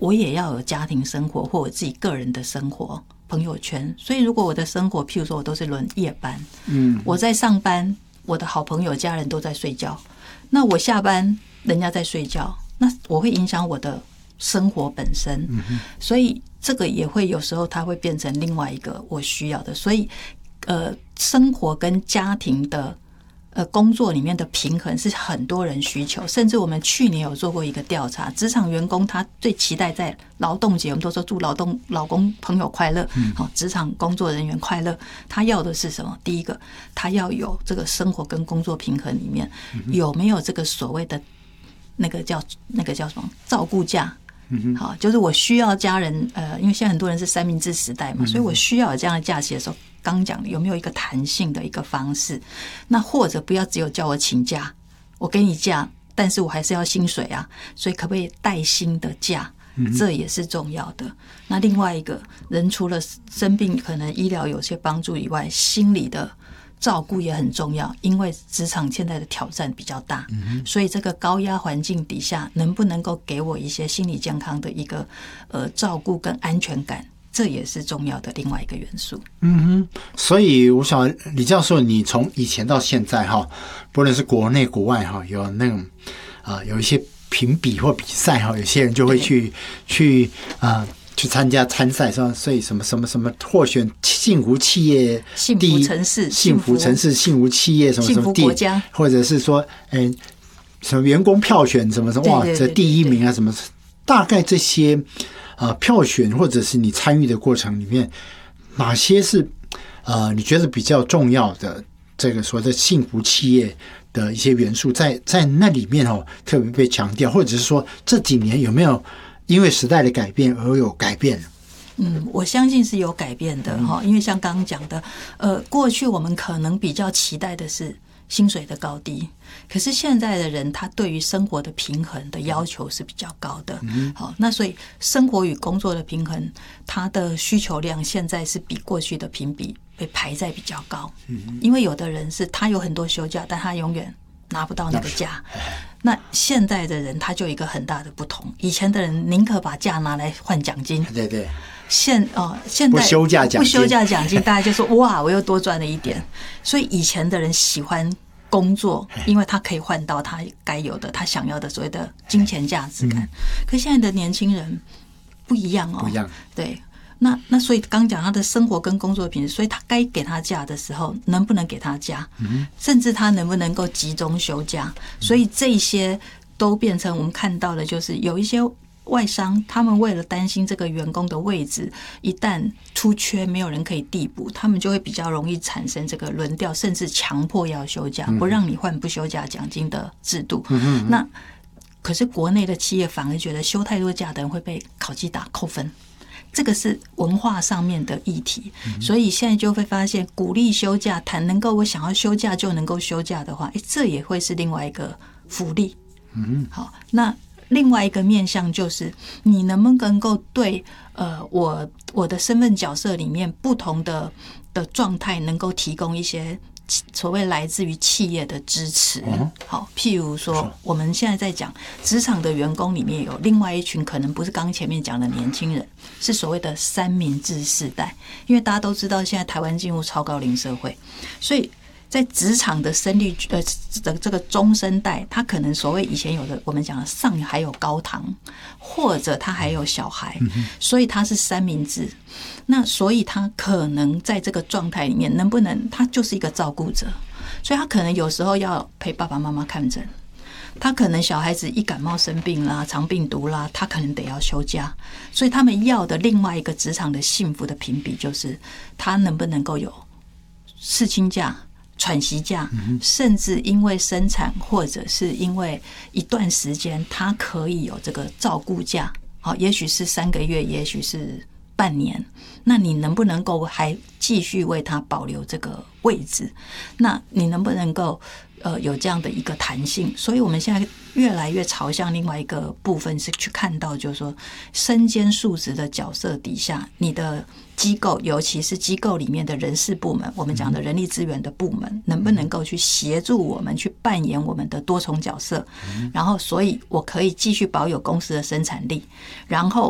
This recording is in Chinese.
我也要有家庭生活或我自己个人的生活、朋友圈。所以如果我的生活，譬如说我都是轮夜班，我在上班，我的好朋友、家人都在睡觉，那我下班人家在睡觉，那我会影响我的生活本身。所以这个也会有时候它会变成另外一个我需要的。所以生活跟家庭的工作里面的平衡是很多人需求，甚至我们去年有做过一个调查，职场员工他最期待在劳动节，我们都说祝劳工朋友快乐，职场工作人员快乐，他要的是什么？第一个，他要有这个生活跟工作平衡里面有没有这个所谓的那个叫什么照顾假。好，就是我需要家人，因为现在很多人是三明治时代嘛，所以我需要有这样的假期的时候，刚讲有没有一个弹性的一个方式？那或者不要只有叫我请假，我给你假，但是我还是要薪水啊，所以可不可以带薪的假？这也是重要的。那另外一个人除了生病可能医疗有些帮助以外，心理的照顾也很重要，因为职场现在的挑战比较大，所以这个高压环境底下，能不能够给我一些心理健康的一个照顾跟安全感，这也是重要的另外一个元素。 所以我想李教授，你从以前到现在哈，不论是国内国外哈，有那种有一些评比或比赛哈，有些人就会去参赛，所以什么获选幸福企业第一、幸福城市、幸福企业什么国家， 或者是说什么员工票选什么哇，这第一名啊什么，大概这些票选或者是你参与的过程里面，哪些是你觉得比较重要的这个所谓的幸福企业的一些元素，在那里面特别被强调，或者是说这几年有没有因为时代的改变而有改变？ 我相信是有改变的哈，因为像刚刚讲的，过去我们可能比较期待的是薪水的高低，可是现在的人他对于生活的平衡的要求是比较高的。好，那所以生活与工作的平衡，它的需求量现在是比过去的评比被排在比较高。因为有的人是他有很多休假，但他永远拿不到那个假。那现在的人他就有一个很大的不同，以前的人宁可把假拿来换奖金， 对， 现在不休假奖金， 大家就说哇，我又多赚了一点。所以以前的人喜欢工作，因为他可以换到他该有的、他想要的所谓的金钱价值感。可现在的年轻人不一样不一样， 对。那所以刚讲他的生活跟工作品质，所以他该给他假的时候能不能给他假，甚至他能不能够集中休假，所以这些都变成我们看到的，就是有一些外商他们为了担心这个员工的位置一旦出缺没有人可以递补，他们就会比较容易产生这个轮调，甚至强迫要休假，不让你换不休假奖金的制度。那可是国内的企业反而觉得休太多假的人会被考绩打扣分，这个是文化上面的议题，所以现在就会发现鼓励休假，谈能够我想要休假就能够休假的话，这也会是另外一个福利。好，那另外一个面向就是你能不能够对我的身份角色里面不同的状态能够提供一些所谓来自于企业的支持。好，譬如说我们现在在讲职场的员工里面有另外一群可能不是刚前面讲的年轻人，是所谓的三明治世代。因为大家都知道现在台湾进入超高龄社会，所以在职场的生育的这个中生代，他可能所谓以前有的我们讲的上还有高堂，或者他还有小孩，所以他是三明治。那所以他可能在这个状态里面，能不能他就是一个照顾者，所以他可能有时候要陪爸爸妈妈看诊，他可能小孩子一感冒生病啦、肠病毒啦，他可能得要休假，所以他们要的另外一个职场的幸福的评比，就是他能不能够有事亲假、喘息假，甚至因为生产或者是因为一段时间，他可以有这个照顾假，好，也许是3个月，也许是半年，那你能不能够还继续为他保留这个位置？那你能不能够有这样的一个弹性？所以我们现在越来越朝向另外一个部分，是去看到就是说身兼数职的角色底下，你的机构，尤其是机构里面的人事部门，我们讲的人力资源的部门，能不能够去协助我们去扮演我们的多重角色，然后所以我可以继续保有公司的生产力，然后